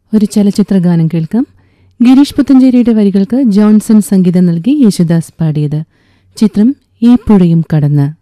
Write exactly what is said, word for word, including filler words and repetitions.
ഒരു ചലച്ചിത്ര ഗാനം കേൾക്കാം. ഗിരീഷ് പുത്തഞ്ചേരിയുടെ വരികൾക്ക് ജോൺസൺ സംഗീതം നൽകി യേശുദാസ് പാടിയത്. ചിത്രം ഈ പുഴയും കടന്ന്.